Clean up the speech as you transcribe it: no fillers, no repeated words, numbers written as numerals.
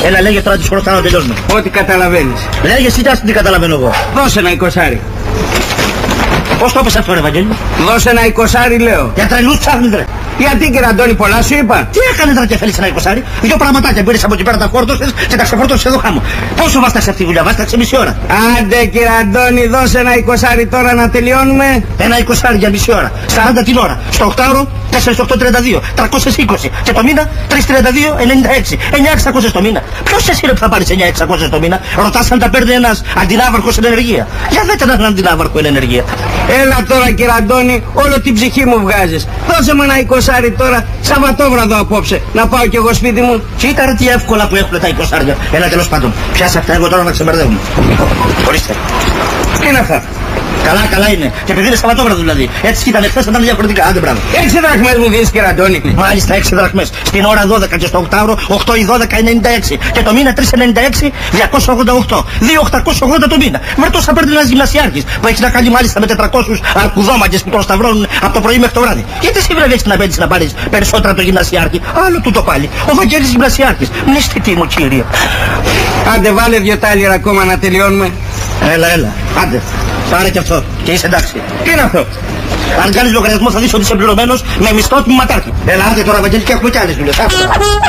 Έλα, λέγε τώρα τις χρωστάω να τελειώσουμε. Ό,τι καταλαβαίνεις. Λέγε εσύ τι καταλαβαίνω εγώ. Δώσε ένα 20. Πώς το είπες αυτό ρε Βαγγέλη? Δώσε ένα 20 λέω. Για τρελούς ψάχνεις ρε. Γιατί κύριε Αντώνη, πολλά σου είπα. Τι έκανες ρε και θέλεις ένα 20? Δύο πραγματάκια πήρες από εκεί πέρα, τα φόρτωσες και τα ξεφόρτωσες εδώ χάμω. Πόσο βάσταξε αυτή η δουλειά? Βάσταξε μισή ώρα. Άντε κύριε Αντώνη, δώσε ένα 20 τώρα να τελειώνουμε. Ένα 20 για μισή ώρα. 40 την ώρα. Στο 8ωρο 4-8-32. 320. Και το μήνα 3-32-96. 9-600 το μήνα. Ποιος εσύ ρε που θα πάρεις 9-600 το μήνα? Ρωτάς αν τα παίρνει ένας αντινάβαρχος εν ενεργεία. Για δέτε έναν αντινάβαρχο εν ενεργεία. Έλα τώρα κύριε Αντώνη, όλο την ψυχή μου βγάζεις. Δώσε μου ένα 20 τώρα, Σαββατόβραδο απόψε, να πάω κι εγώ σπίτι μου. Κοίτα ρε τι εύκολα που έχουν τα 20. Έλα τέλος πάντων. Πιάσε αυτά εγώ τώρα να ξεμπερδεύουμε. Ορίστε. Τι είναι αυτά? Καλά, καλά είναι. Και επειδή είναι Σαββατόβραδο δηλαδή. Έτσι ήταν εχθές, θα ήταν διαφορετικά. Άντε μπράβο. 6 δραχμές μου δίνεις κύριε Αντώνη. Μάλιστα 6 δραχμές. Στην ώρα 12 και στο 8ωρο 8 ή 12 είναι 96. Και το μήνα 396 288. 2.880 το μήνα. Με τόσα παίρνει ένας γυμνασιάρχης που έχει να κάνει μάλιστα με 400 αρκουδόμαγκες που τον σταυρώνουν από το πρωί μέχρι το βράδυ. Γιατί εσύ βρε έχεις να παίρνεις να πάρεις περισσότερα το γυμνασιάρχη? Άλλο τούτο πάλι. Ο Βαγγέλης γυμνασιάρχης. Μνηστητή μου κύριε. Άντε βάλε 2 τάλιρα ακόμα να τελειώνουμε. Έλα, έλα. Άντε. Πάρε και αυτό. Και είσαι εντάξει. Τι είναι αυτό? Αν κάνεις λογαριασμό θα δεις ότι είσαι πληρωμένος με μισθό τμήματάρχη. Έλα, άντε τώρα Βαγγέλη και έχουμε κι άλλες δουλειές.